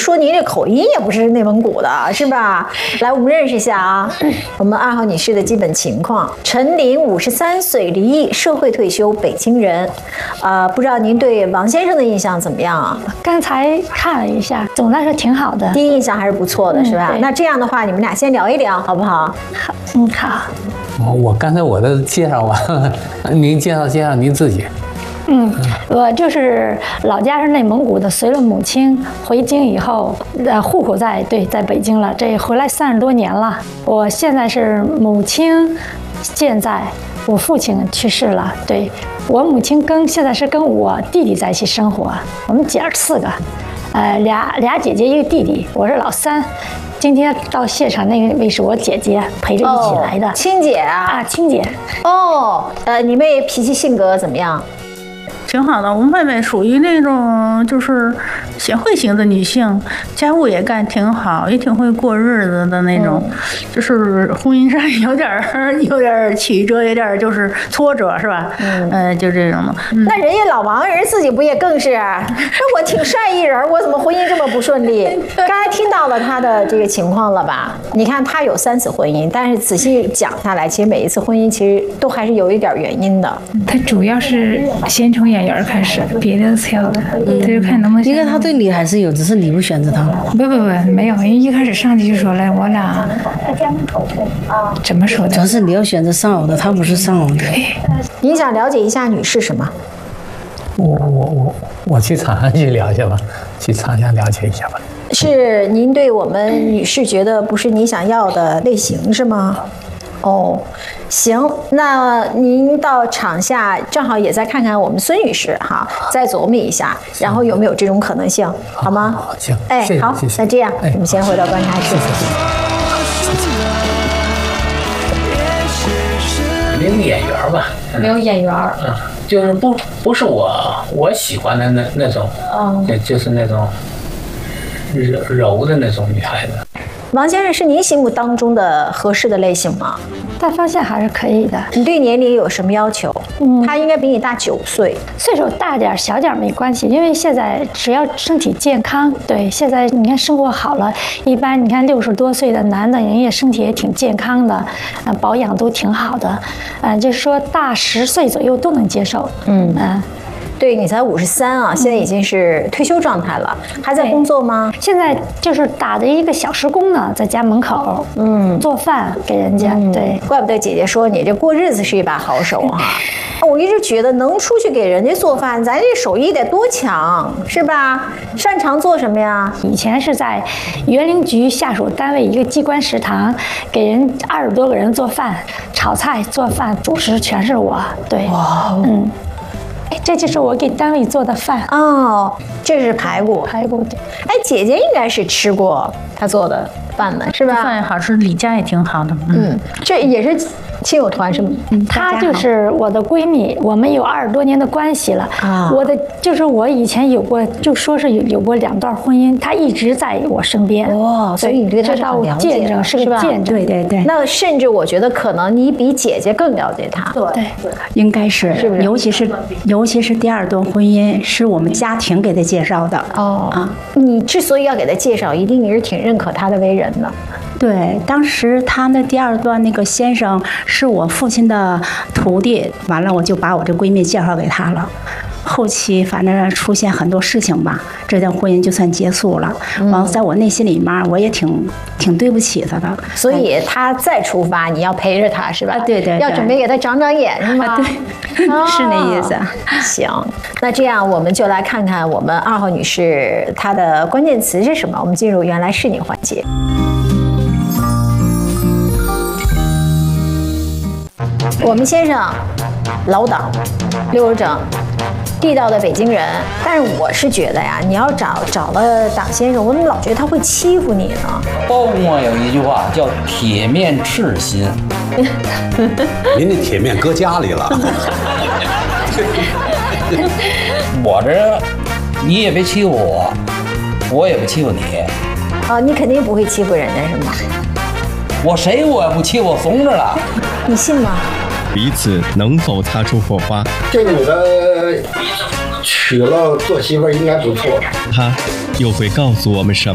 说您这口音也不是内蒙古的，是吧？来，我们认识一下啊，我们2号女士的基本情况：陈琳，53岁，离异，社会退休，北京人。不知道您对王先生的印象怎么样啊？ 刚才看了一下，总的来说挺好的， 第一印象还是不错的，是吧？那这样的话，你们俩先聊一聊，好不好？ 好，好。 我刚才我的介绍完了，您介绍您自己。 我就是老家是内蒙古的，随了母亲回京以后，户口在北京了，这回来30多年了。我现在是母亲健在，我父亲去世了。对，我母亲现在是跟我弟弟在一起生活，我们姐儿4个，俩姐姐一个弟弟，我是老3。今天到现场那位是我姐姐陪着一起来的， 亲姐啊， 亲姐。 你妹脾气性格怎么样？ 挺好的，我妹妹属于那种就是贤惠型的女性，家务也干挺好，也挺会过日子的那种，就是婚姻上有点曲折，有点就是挫折，是吧？就这种的。 那人家老王人自己不也更是？那我挺帅一人，我怎么婚姻这么不顺利？刚才听到了他的这个情况了吧？你看他有3次婚姻，但是仔细讲下来，其实每一次婚姻其实都还是有一点原因的。 他主要是先从演员开始，别的挑的，他就看能不能。 应该他对你还是有，只是你不选择他。 不，没有，因为一开始上去就说了，我俩怎么说的？ 主要是你要选择丧偶的，他不是丧偶的。 你想了解一下女士什么？ 我去厂上去了解吧，去厂下了解一下吧。 是您对我们女士觉得不是你想要的类型是吗？行，那您到场下正好也再看看我们孙女士哈，再琢磨一下，然后有没有这种可能性，好吗？ 好，行， 好，那这样我们先回到观察室。 没有演员吧？ 没有演员。 就是不是我喜欢的那种，就是那种柔的那种女孩子。 王先生是您心目当中的合适的类型吗？ 大方向还是可以的。 你对年龄有什么要求？他应该比你大9岁， 岁数大点小点没关系，因为现在只要身体健康，对，现在你看生活好了，一般你看60多岁的男的，人家身体也挺健康的，保养都挺好的，就是说大10岁左右都能接受， 对，你才53啊，现在已经是退休状态了，还在工作吗？ 现在就是打的一个小时工呢，在家门口，做饭给人家。对， 怪不得姐姐说你这过日子是一把好手哈。我一直觉得能出去给人家做饭，咱这手艺得多强，是吧？擅长做什么呀？ 以前是在园林局下属单位一个机关食堂，给人20多个人做饭，炒菜、做饭、主食全是我。对，这就是我给单位做的饭这是排骨， 对。 姐姐应该是吃过她做的饭的，是吧？ 饭也好吃，李家也挺好的。 这也是亲友团是吗？ 她就是我的闺蜜，我们有20多年的关系了。就是我以前有过，就说是有过2段婚姻，她一直在我身边。 所以你对她是很了解的， 是个见证。 对。 那甚至我觉得可能你比姐姐更了解她。 对， 应该是，尤其是第2段婚姻是我们家庭给她介绍的。 你之所以要给她介绍，一定你是挺认可她的为人的。 对，当时他的第2段那个先生是我父亲的徒弟，完了我就把我这闺蜜介绍给他了。后期反正出现很多事情吧，这段婚姻就算结束了。完了，在我内心里面，我也挺对不起他的。 所以他再出发，你要陪着他是吧？ 对， 要准备给他长长眼是吗？ 对，是那意思。 行，那这样我们就来看看我们2号女士她的关键词是什么。我们进入原来是你环节。我们先生老党溜整地道的北京人，但是我是觉得呀，你要找了党先生，我怎么老觉得他会欺负你呢？ 包公啊有一句话叫铁面赤心。 您那铁面搁家里了。 我这你也别欺负我，我也不欺负你。 你肯定不会欺负人家是吗？ 我谁我也不欺负，我怂着了。 你信吗？ 彼此能否擦出火花？ 这个女的娶了做媳妇儿应该不错。 她又会告诉我们什么？